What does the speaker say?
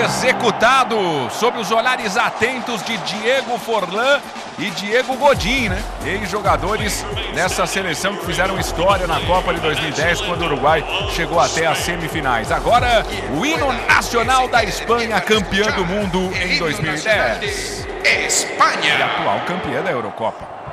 executado sob os olhares atentos de Diego Forlán e Diego Godin, né? Ex-jogadores dessa seleção que fizeram história na Copa de 2010, quando o Uruguai chegou até as semifinais. Agora, o hino nacional da Espanha, campeã do mundo em 2010. Espanha. E atual campeã da Eurocopa.